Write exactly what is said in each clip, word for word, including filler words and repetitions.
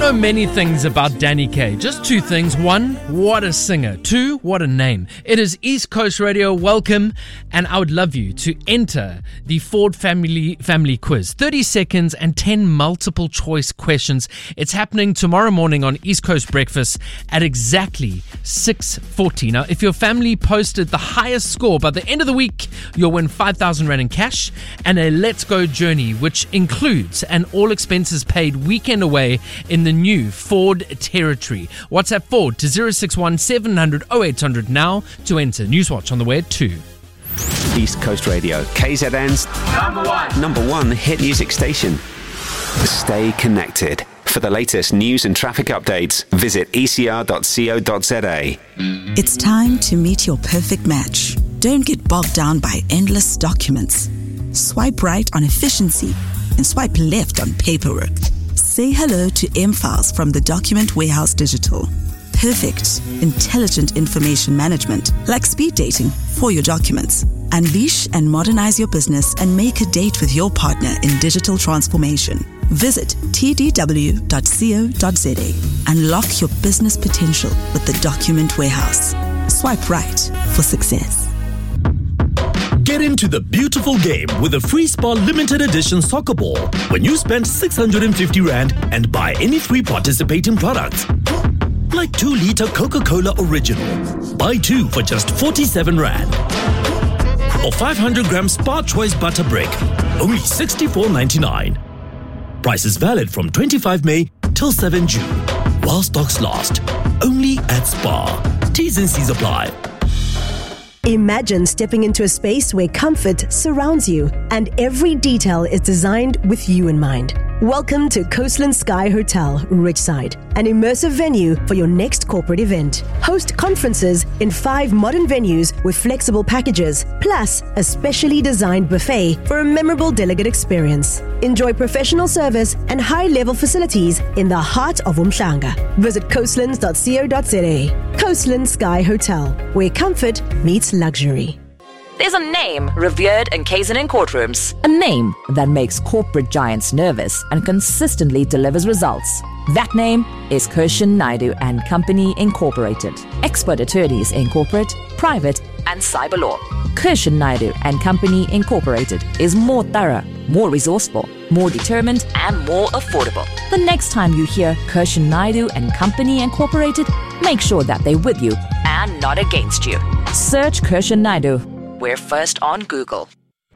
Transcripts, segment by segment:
know many things about Danny Kaye. Just two things. One, what a singer. Two, what a name. It is East Coast Radio. Welcome. And I would love you to enter the Ford Family Family Quiz. thirty seconds and ten multiple choice questions. It's happening tomorrow morning on East Coast Breakfast at exactly six forty. Now, if your family posted the highest score by the end of the week, you'll win five thousand rand in cash and a Let's Go journey, which includes an all expenses paid weekend away in the new Ford Territory. WhatsApp Ford to zero six one seven hundred oh eight hundred now to enter. Newswatch on the way at two. East Coast Radio, K Z N's number one, number one hit music station. Stay connected. For the latest news and traffic updates, visit e c r dot co dot z a. It's time to meet your perfect match. Don't get bogged down by endless documents. Swipe right on efficiency and swipe left on paperwork. Say hello to M-Files from the Document Warehouse Digital. Perfect, intelligent information management, like speed dating for your documents. Unleash and modernize your business and make a date with your partner in digital transformation. Visit t d w dot co dot z a. Unlock your business potential with the Document Warehouse. Swipe right for success. Get into the beautiful game with a Free Spa limited edition soccer ball when you spend six hundred fifty rand and buy any three participating products. Like two litre Coca-Cola Original. Buy two for just forty-seven rand. Or five hundred gram Spa Choice Butter Brick. Only sixty-four ninety-nine. Price is valid from twenty-fifth May till seventh June. While stocks last. Only at Spa. T's and C's apply. Imagine stepping into a space where comfort surrounds you and every detail is designed with you in mind. Welcome to Coastland Sky Hotel, Richside, an immersive venue for your next corporate event. Host conferences in five modern venues with flexible packages, plus a specially designed buffet for a memorable delegate experience. Enjoy professional service and high-level facilities in the heart of Umhlanga. Visit coastlands dot co dot z a. Coastland Sky Hotel, where comfort meets luxury. There's a name revered in K Z N courtrooms. A name that makes corporate giants nervous and consistently delivers results. That name is Kirshan Naidu and Company Incorporated. Expert attorneys in corporate, private, and cyber law. Kirshan Naidu and Company Incorporated is more thorough, more resourceful, more determined, and more affordable. The next time you hear Kirshan Naidu and Company Incorporated, make sure that they're with you and not against you. Search Kirshan Naidu. We're first on Google.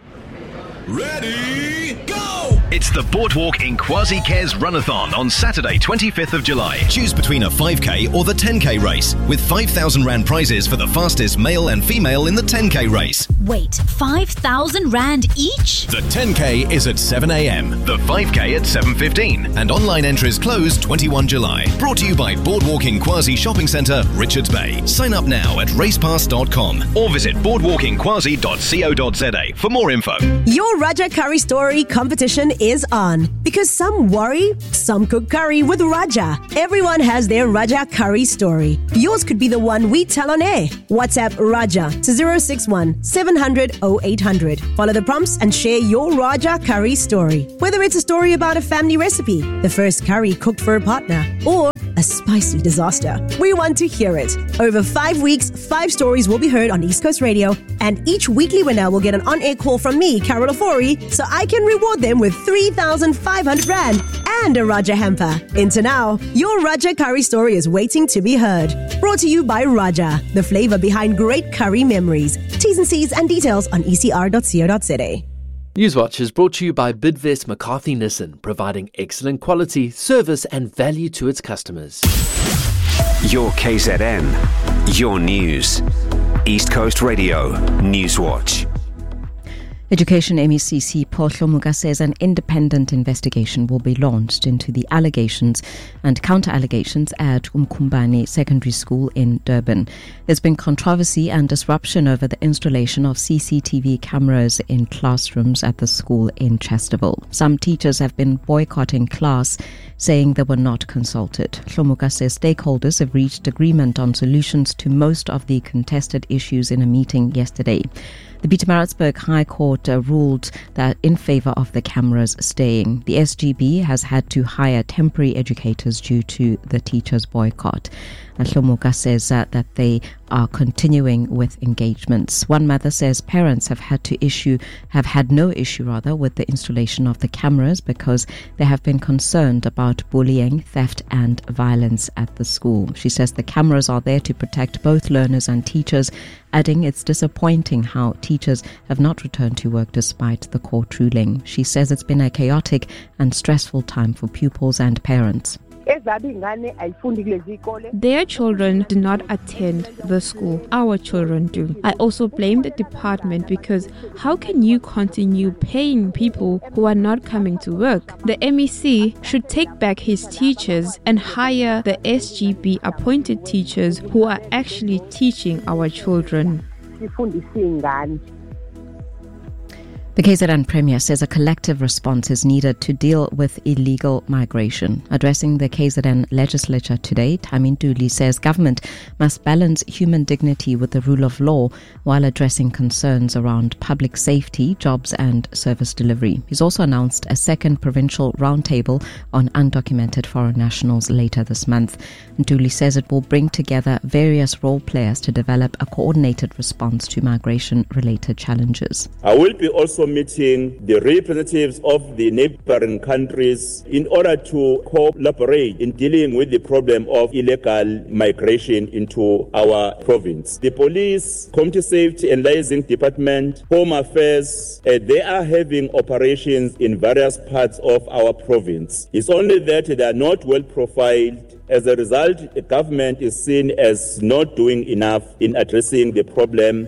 Ready, go! It's the Boardwalk in Kwazi Cares Runathon on Saturday, twenty-fifth of July. Choose between a five K or the ten K race, with five thousand rand prizes for the fastest male and female in the ten K race. Wait, five thousand rand each? The ten K is at seven a m, the five K at seven fifteen, and online entries close twenty-first of July. Brought to you by Boardwalk in Kwazi Shopping Centre, Richards Bay. Sign up now at racepass dot com or visit boardwalk in kwazi dot co dot z a for more info. Your Raja Curry Story competition is on. Because some worry, some cook curry with Raja. Everyone has their Raja Curry story. Yours could be the one we tell on air. WhatsApp Raja to zero six one seven hundred oh eight hundred. Follow the prompts and share your Raja Curry story. Whether it's a story about a family recipe, the first curry cooked for a partner, or a spicy disaster, we want to hear it. Over five weeks, five stories will be heard on East Coast Radio, and each weekly winner will get an on-air call from me, Carol Ofori, so I can reward them with three thousand five hundred rand and a Raja hamper. Into now, your Raja Curry story is waiting to be heard. Brought to you by Raja, the flavor behind great curry memories. T's and C's and details on e c r dot co dot z a. Newswatch is brought to you by Bidvest McCarthy Nissan, providing excellent quality, service and value to its customers. Your K Z N, your news. East Coast Radio, Newswatch. Education M E C C Paul Hlomuga says an independent investigation will be launched into the allegations and counter-allegations at Umkhumbane Secondary School in Durban. There's been controversy and disruption over the installation of C C T V cameras in classrooms at the school in Chesterville. Some teachers have been boycotting class, saying they were not consulted. Hlomuga says stakeholders have reached agreement on solutions to most of the contested issues in a meeting yesterday. The Pietermaritzburg High Court uh, ruled that in favor of the cameras staying. The S G B has had to hire temporary educators due to the teachers' boycott. Hlomuka says uh, that they are continuing with engagements. One mother says parents have had to issue, have had no issue rather, with the installation of the cameras because they have been concerned about bullying, theft and violence at the school. She says the cameras are there to protect both learners and teachers, adding it's disappointing how teachers have not returned to work despite the court ruling. She says it's been a chaotic and stressful time for pupils and parents. Their children do not attend the school. Our children do. I also blame the department because how can you continue paying people who are not coming to work? The M E C should take back his teachers and hire the S G B appointed teachers who are actually teaching our children. The K Z N Premier says a collective response is needed to deal with illegal migration. Addressing the K Z N legislature today, Tamin Duli says government must balance human dignity with the rule of law while addressing concerns around public safety, jobs and service delivery. He's also announced a second provincial roundtable on undocumented foreign nationals later this month. Duli says it will bring together various role players to develop a coordinated response to migration-related challenges. I will be also meeting the representatives of the neighboring countries in order to collaborate in dealing with the problem of illegal migration into our province. The police, community safety and liaison department, home affairs, uh, they are having operations in various parts of our province. It's only that they are not well profiled. As a result, the government is seen as not doing enough in addressing the problem.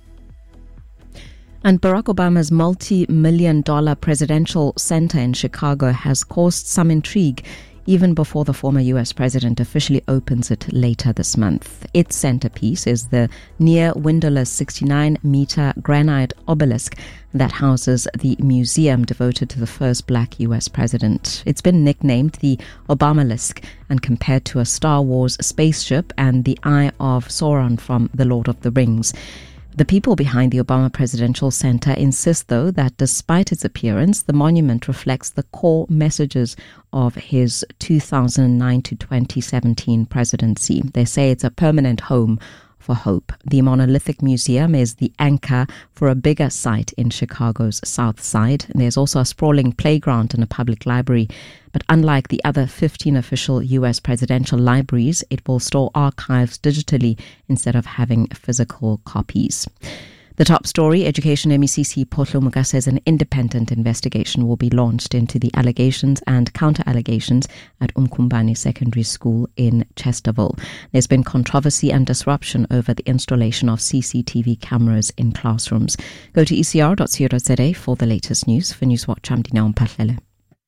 And Barack Obama's multi-million dollar presidential center in Chicago has caused some intrigue even before the former U S president officially opens it later this month. Its centerpiece is the near windowless sixty-nine meter granite obelisk that houses the museum devoted to the first black U S president. It's been nicknamed the Obamalisk and compared to a Star Wars spaceship and the Eye of Sauron from The Lord of the Rings. The people behind the Obama Presidential Center insist, though, that despite its appearance, the monument reflects the core messages of his two thousand nine to twenty seventeen presidency. They say it's a permanent home for hope. The monolithic museum is the anchor for a bigger site in Chicago's South Side. And there's also a sprawling playground and a public library. But unlike the other fifteen official U S presidential libraries, it will store archives digitally instead of having physical copies. The top story, Education M E C C Potlomuka says an independent investigation will be launched into the allegations and counter-allegations at Umkhumbane Secondary School in Chesterville. There's been controversy and disruption over the installation of C C T V cameras in classrooms. Go to e c r dot co dot z a for the latest news. For Newswatch, I'm Dina Mpahlele.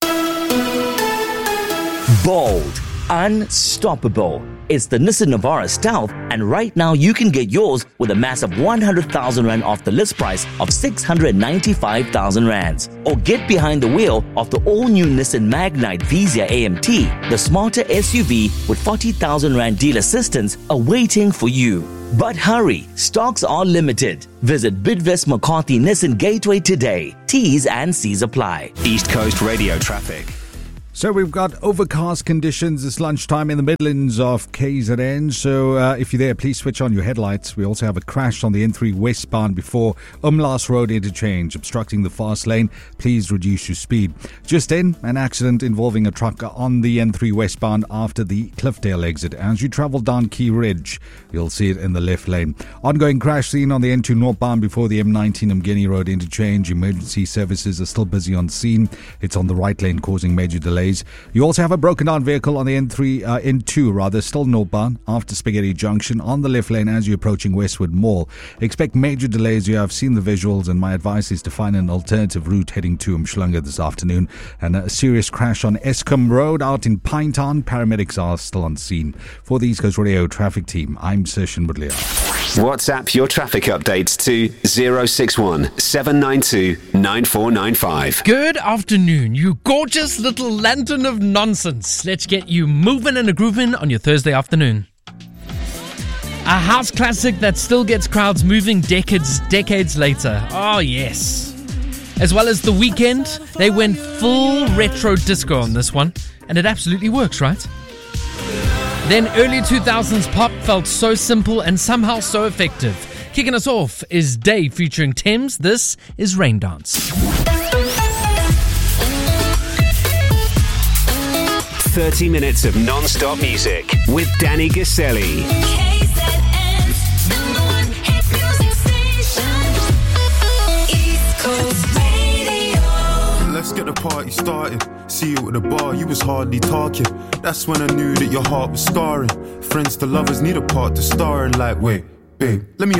Bold, unstoppable. It's the Nissan Navara Stealth, and right now you can get yours with a massive one hundred thousand rand off the list price of six hundred ninety-five thousand rands. Or get behind the wheel of the all-new Nissan Magnite Vizia A M T, the smarter S U V with forty thousand rand deal assistance awaiting for you. But hurry, stocks are limited. Visit Bidvest McCarthy Nissan Gateway today. T's and C's apply. East Coast Radio traffic. So we've got overcast conditions this lunchtime in the Midlands of K Z N. So uh, if you're there, please switch on your headlights. We also have a crash on the N three westbound before Umlas Road interchange, obstructing the fast lane. Please reduce your speed. Just in, an accident involving a truck on the N three westbound after the Cliffdale exit. As you travel down Key Ridge, you'll see it in the left lane. Ongoing crash scene on the N two northbound before the M nineteen Umgeni Road interchange. Emergency services are still busy on scene. It's on the right lane, causing major delays. You also have a broken down vehicle on the N three, uh, N two rather, still northbound after Spaghetti Junction on the left lane as you're approaching Westwood Mall. Expect major delays. You have seen the visuals, and my advice is to find an alternative route heading to Umhlanga this afternoon. And a serious crash on Eskom Road out in Pinetown. Paramedics are still on scene. For the East Coast Radio traffic team, I'm Sershin Budlia. WhatsApp your traffic updates to zero six one seven nine two nine four nine five. Good afternoon, you gorgeous little lantern of nonsense. Let's get you moving and a grooving on your Thursday afternoon. A house classic that still gets crowds moving decades decades later. Oh, yes. As well as The Weeknd, they went full retro disco on this one, and it absolutely works, right? Then early two thousands pop felt so simple and somehow so effective. Kicking us off is Dave featuring Thames. This is Rain Dance. thirty minutes of non-stop music with Danny Gaselli. Let's get the party started. See you at the bar, you was hardly talking. That's when I knew that your heart was scarring. Friends to lovers need a part to star in. Like, wait, babe, let me